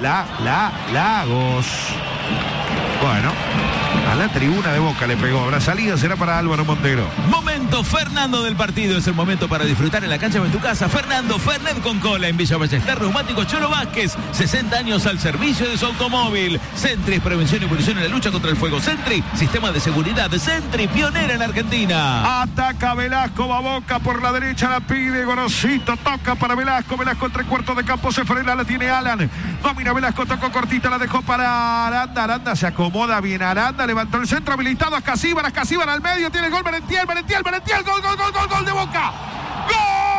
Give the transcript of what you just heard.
Lagos. Bueno, a la tribuna de Boca le pegó. La salida será para Álvaro Montero. Momento Fernando del partido. Es el momento para disfrutar en la cancha o en tu casa. Fernando Fernet con cola en Villa Ballester. Neumático Cholo Vázquez. 60 años al servicio de su automóvil. Sentry, prevención y evolución en la lucha contra el fuego. Sentry, sistema de seguridad. Sentry, pionera en Argentina. Ataca Velasco, va Boca por la derecha, la pide Gorosito, toca para Velasco en 3/4 de campo, se frena, la tiene Alan. Domina Velasco, tocó cortita, la dejó para Aranda. Aranda se acomoda bien, Aranda levantó el centro, habilitado a Casíbar al medio, tiene el gol, Merentiel, gol de Boca. ¡Gol!